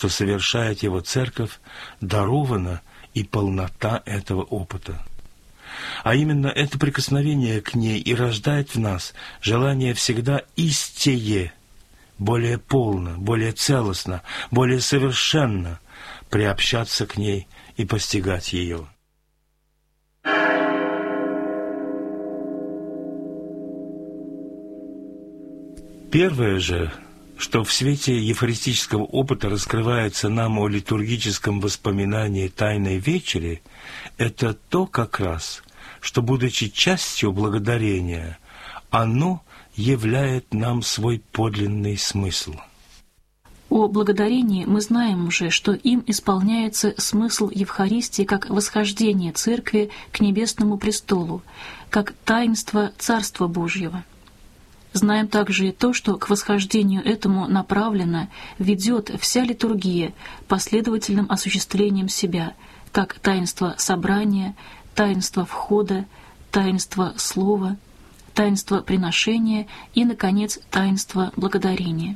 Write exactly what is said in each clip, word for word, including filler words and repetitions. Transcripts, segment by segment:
что совершает его церковь, дарована и полнота этого опыта. А именно это прикосновение к ней и рождает в нас желание всегда истее, более полно, более целостно, более совершенно приобщаться к ней и постигать ее. Первое же, что в свете евхаристического опыта раскрывается нам о литургическом воспоминании Тайной Вечери, это то как раз, что, будучи частью благодарения, оно являет нам свой подлинный смысл. О благодарении мы знаем уже, что им исполняется смысл Евхаристии как восхождение Церкви к небесному престолу, как таинство Царства Божьего. Знаем также и то, что к восхождению этому направлена, ведет вся литургия последовательным осуществлением себя, как таинство собрания, таинство входа, таинство слова, таинство приношения и, наконец, таинство благодарения.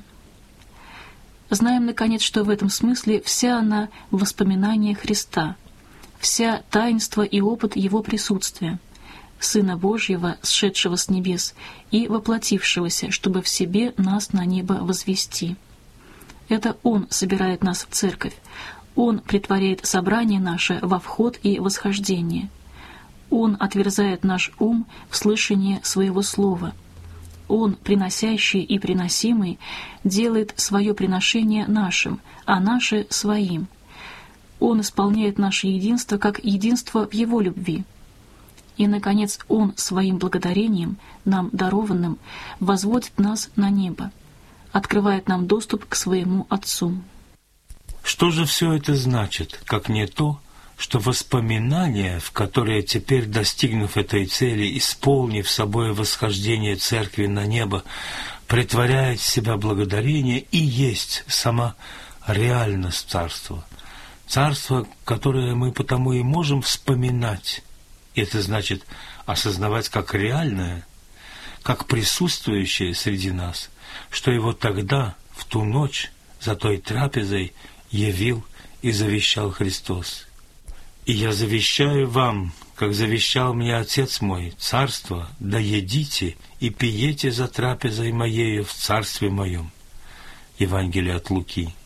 Знаем, наконец, что в этом смысле вся она — воспоминание Христа, вся таинство и опыт Его присутствия, Сына Божьего, сшедшего с небес и воплотившегося, чтобы в себе нас на небо возвести. Это Он собирает нас в церковь, Он претворяет собрание наше во вход и восхождение. Он отверзает наш ум в слышание Своего Слова. Он, приносящий и приносимый, делает свое приношение нашим, а наше — своим. Он исполняет наше единство как единство в Его любви. И, наконец, Он своим благодарением, нам дарованным, возводит нас на небо, открывает нам доступ к своему Отцу. Что же все это значит, как не то, что воспоминания, в которые теперь, достигнув этой цели, исполнив собой восхождение Церкви на небо, претворяет в себя благодарение и есть сама реальность Царства. Царство, которое мы потому и можем вспоминать. Это значит осознавать как реальное, как присутствующее среди нас, что его тогда, в ту ночь, за той трапезой, явил и завещал Христос. «И я завещаю вам, как завещал мне Отец мой, царство, да едите и пиете за трапезой моею в царстве моем». Евангелие от Луки.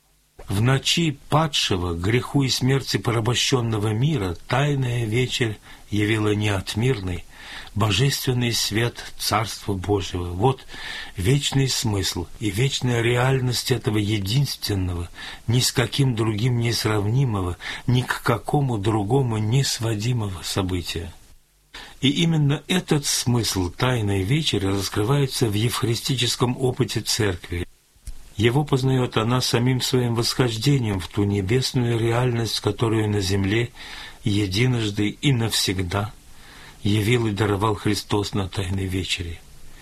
В ночи падшего, греху и смерти порабощенного мира Тайная Вечерь явила неотмирный, божественный свет Царства Божьего. Вот вечный смысл и вечная реальность этого единственного, ни с каким другим не сравнимого, ни к какому другому не сводимого события. И именно этот смысл Тайной Вечери раскрывается в евхаристическом опыте Церкви. Его познает она самим своим восхождением в ту небесную реальность, которую на земле единожды и навсегда явил и даровал Христос на Тайной Вечере.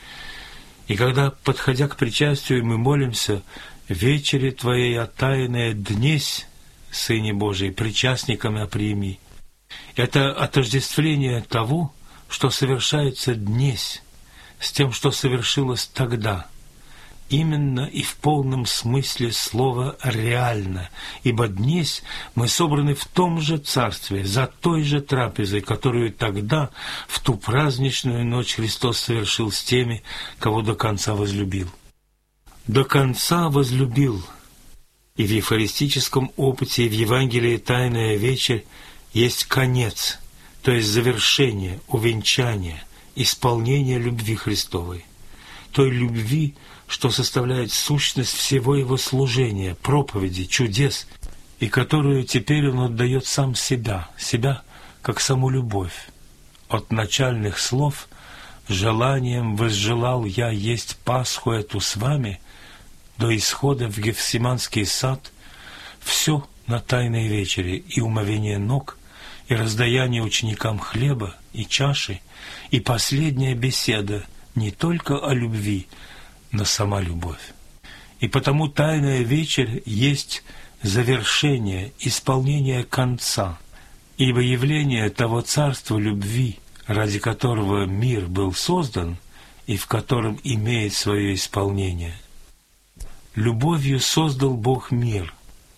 И когда, подходя к причастию, мы молимся «Вечери Твоей отаянная днесь, Сыне Божий, причастниками оприми», это отождествление того, что совершается днесь, с тем, что совершилось тогда, именно и в полном смысле слова реально, ибо днесь мы собраны в том же царстве, за той же трапезой, которую тогда, в ту праздничную ночь, Христос совершил с теми, кого до конца возлюбил. До конца возлюбил. И в евхаристическом опыте, и в Евангелии Тайная Вечерь есть конец, то есть завершение, увенчание, исполнение любви Христовой, той любви, что составляет сущность всего Его служения, проповеди, чудес, и которую теперь Он отдает сам себя, себя как саму любовь. От начальных слов «желанием возжелал я есть Пасху эту с вами» до исхода в Гефсиманский сад все на Тайной Вечере, и умовение ног, и раздаяние ученикам хлеба и чаши, и последняя беседа не только о любви, но сама любовь. И потому Тайная Вечерь есть завершение, исполнение конца, ибо явление того царства любви, ради которого мир был создан и в котором имеет свое исполнение. Любовью создал Бог мир,